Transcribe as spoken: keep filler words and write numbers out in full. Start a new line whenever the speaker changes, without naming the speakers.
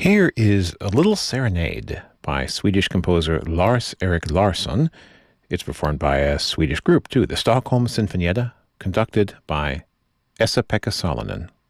Here is a little serenade by Swedish composer Lars-Erik Larsson. It's performed by a Swedish group, too, the Stockholm Sinfonietta, conducted by Esa-Pekka Salonen.